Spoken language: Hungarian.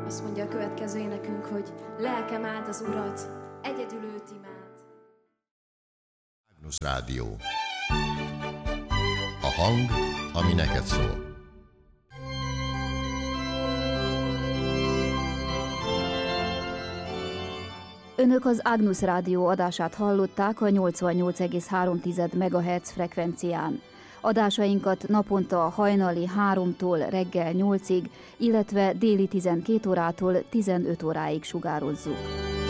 Azt mondja a következő énekünk, hogy lelkem áld az Urat, egyedül őt imád. Ágnusz Rádió. A hang, ami neked szól. Önök az Ágnusz Rádió adását hallották a 88,3 MHz frekvencián. Adásainkat naponta hajnali 3-tól reggel 8-ig, illetve déli 12 órától 15 óráig sugározzuk.